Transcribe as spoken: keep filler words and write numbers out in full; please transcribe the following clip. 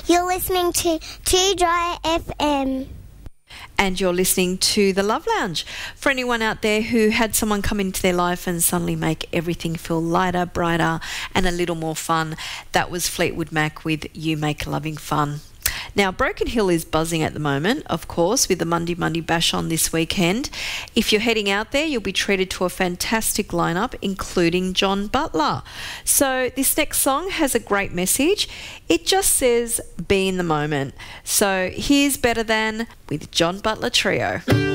You're listening to Two Dry F M. And you're listening to The Love Lounge. For anyone out there who had someone come into their life and suddenly make everything feel lighter, brighter and a little more fun, that was Fleetwood Mac with You Make Loving Fun. Now, Broken Hill is buzzing at the moment, of course, with the Monday Monday Bash on this weekend. If you're heading out there, you'll be treated to a fantastic lineup, including John Butler. So this next song has a great message. It just says, be in the moment. So here's Better Than with John Butler Trio.